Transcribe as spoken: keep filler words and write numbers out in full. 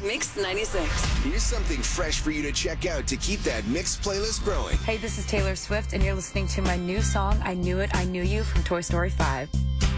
Mix ninety-six. Here's something fresh for you to check out to keep that Mix playlist growing. Hey, this is Taylor Swift, and you're listening to my new song, I Knew It, I Knew You, from Toy Story five.